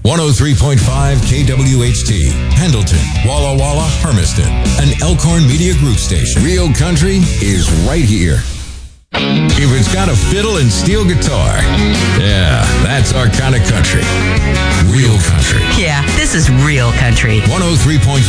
103.5 KWHT, Pendleton, Walla Walla, Hermiston, an Elkhorn Media Group station. Real country is right here. If it's got a fiddle and steel guitar, yeah, that's our kind of country. Real country. Yeah, this is real country. 103.5